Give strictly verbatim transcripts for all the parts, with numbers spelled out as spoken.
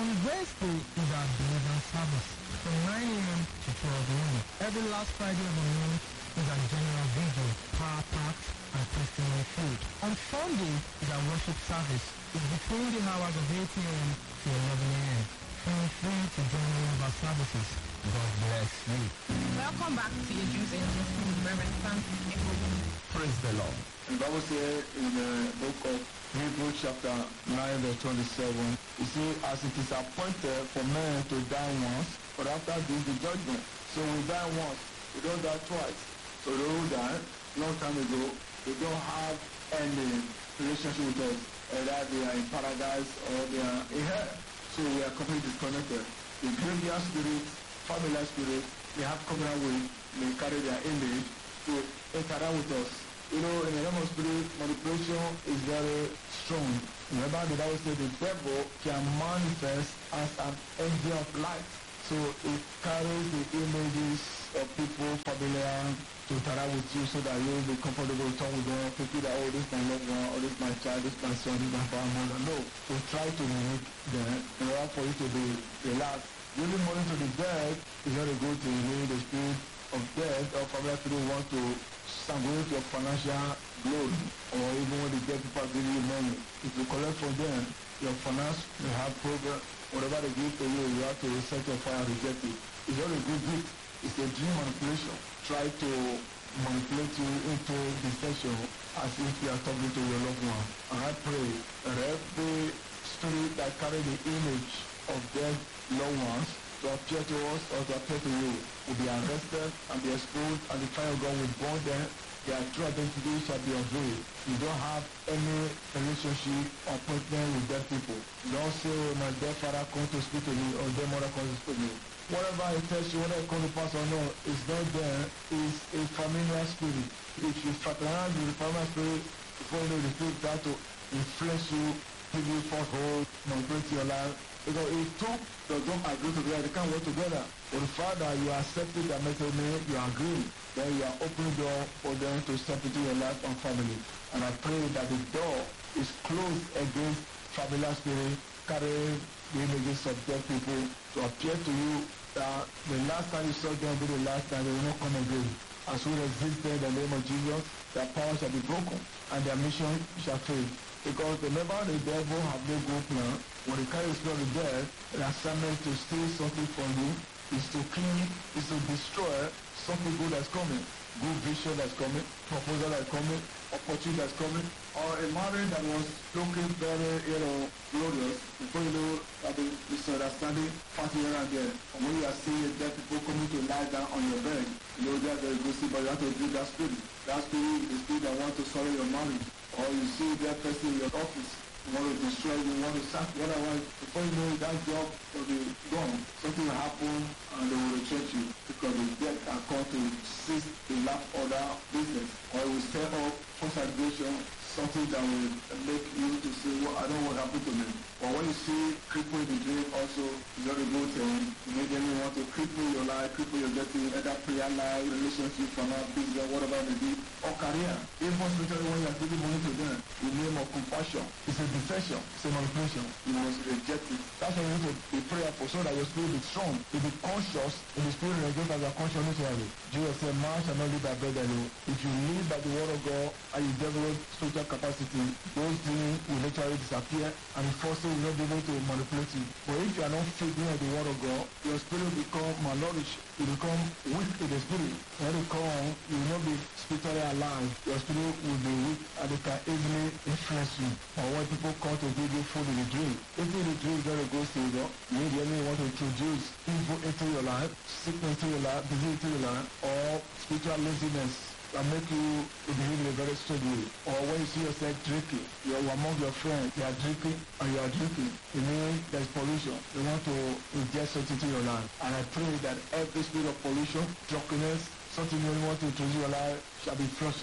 On Wednesday is our deliverance service from nine a.m. to twelve a.m. Every last Friday of the month is our general vigil, power packs, and testimony field. On Sunday is our worship service. It's between the hours of eight a.m. to eleven a.m. Feel free to join one of our services. God bless you. Welcome back to your Jews Angels with Reverend Francis Ikogu. Praise the Lord. The Bible says in the book of Hebrews chapter nine verse twenty-seven, you see, as it is appointed for men to die once, but after this the judgment. So we die once, we don't die twice. So those who died long time ago, they don't have any relationship with us, either they are in paradise or they are in hell. So we are completely disconnected. The graveyard spirit, familiar spirit, they have covenant with, they carry their image to interact with us. You know, in the realm of spirit, manipulation is very strong. Remember, the Bible says the devil can manifest as an angel of light. So it carries the images of people familiar to interact with you so that you will be comfortable to talk with them. People that, oh, this is my loved one, or this is my child, this is my son, this is my father, mother. No. So try to mimic them in order for you to be relaxed. Giving money to the dead is not a good thing. Meaning the spirit of death or familiar spirit want to sanguinate your financial glory, or even when the dead people are giving you money. If you collect from them, your finance may have problem. Whatever they give to you, you have to set your fire and reject it. It's not a good gift. It's a dream manipulation. Try to manipulate you into deception as if you are talking to your loved one. And I pray that every spirit that carry the image of dead loved ones to appear to us or to appear to you will be arrested and be exposed, and the fire of God will burn them. Their true identity shall be unveiled. You don't have any relationship or appointment with dead people. Don't say, oh, my dead father come to speak to me, or dead mother come to speak to me. Whatever it tells you, whether it comes to pass or not, is not there. It's a familiar spirit. If you fraternize with the familiar spirit, before you know the spirit start to influence you, give you false hope, manipulate your life. Because if two they don't agree together, they can't work together. But the fact that you accepted that message, you agree, then you are opening the door for them to step into your life and family. And I pray that the door is closed against familiar spirit, carrying the images of dead people to appear to you that the last time you saw them will be the last time, they will not come again. As we resist them in the name of Jesus, their power shall be broken and their mission shall fail. Because remember, the devil have no good plan. When they carry the spirit of the dead, the assignment to steal something from you is to kill, is to destroy something good that's coming. Good vision that's coming, proposal that's coming, opportunity that's coming, or a marriage that was looking very, you know, glorious. Before you know, that the misunderstanding party here and there. And when you are seeing dead people coming to lie down on your bed, you know they are very good, but you have to do that spirit. That spirit is the spirit that wants to sorrow your marriage. Or you see that person in your office, you want to destroy, you want to sack, otherwise, before you know that job will be gone. Something will happen and they will retrench you because the dead are called to seize the last order business. Or you will set up consolidation, something that will make you to say, well, I don't know what happened to me. But when you see cripple in the dream also, it's not a good thing. Immediately you want to cripple your life, cripple your destiny, either prayer life, relationship, financial, business, whatever it may be, or career. Even especially when you are giving money to them, in the name of compassion, it's a deception, it's a manipulation. You must reject it. That's why you need to be prayerful so that your spirit be strong. You be conscious in the spirit and just as you are conscious naturally. Jesus said, man shall not live by bread alone. If you live by the word of God and you develop spiritual capacity, those things will naturally disappear and the forces will not be able to manipulate you. But if you are not feeding on the word of God, your spirit will become malnourished. You become weak in the spirit. When you come, you will not be spiritually alive. Your spirit will be weak and it can easily influence you. Or when people come to give you food in the dream, if in the dream is not a good savior, you the enemy want to introduce evil into your life, sickness into your life, disease into your life, or spiritual laziness that make you behave in a very strange way. Or when you see yourself drinking, you are among your friends, they are drinking and you are drinking. It means there is pollution. They want to inject something into your life. And I pray that every spirit of pollution, drunkenness, something you want to introduce your life shall be flushed out.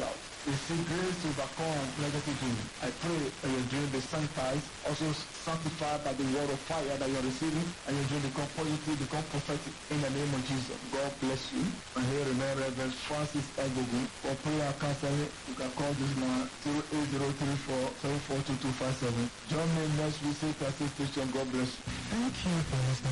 Receive grace to overcome negative dreams. I pray that your dream be sanctified, also sanctified by the word of fire that you are receiving, and your dream become positive, become prophetic in the name of Jesus. God bless you. And here remain Reverend Francis Egogun. For prayer and counseling, you can call this number zero eight zero three four seven four two two five seven. Join me next week at six station. God bless you. Thank you for listening.